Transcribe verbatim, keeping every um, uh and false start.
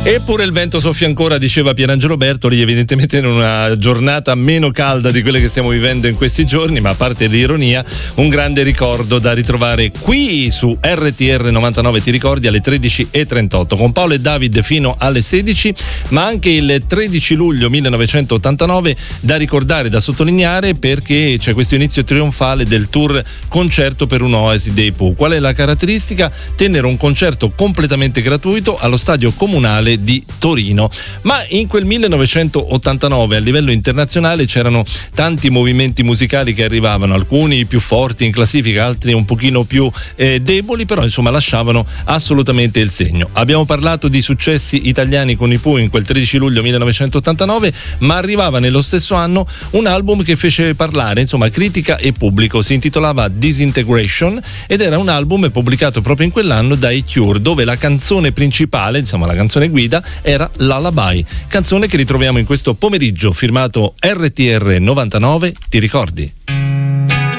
Eppure il vento soffia ancora, diceva Pierangelo Bertoli, evidentemente in una giornata meno calda di quelle che stiamo vivendo in questi giorni, ma a parte l'ironia, un grande ricordo da ritrovare qui su R T R novantanove, ti ricordi, alle tredici e trentotto, con Paolo e David fino alle sedici, ma anche il tredici luglio millenovecentottantanove da ricordare, da sottolineare, perché c'è questo inizio trionfale del tour Concerto per un'Oasi dei Pooh. Qual è la caratteristica? Tenere un concerto completamente gratuito allo Stadio Comunale di Torino. Ma in quel millenovecentottantanove a livello internazionale c'erano tanti movimenti musicali che arrivavano, alcuni più forti in classifica, altri un pochino più eh, deboli, però insomma lasciavano assolutamente il segno. Abbiamo parlato di successi italiani con i Pooh in quel tredici luglio millenovecentottantanove, ma arrivava nello stesso anno un album che fece parlare, insomma, critica e pubblico. Si intitolava Disintegration ed era un album pubblicato proprio in quell'anno dai Cure, dove la canzone principale, insomma la canzone guida, era Lullaby, canzone che ritroviamo in questo pomeriggio firmato R T R novantanove, ti ricordi?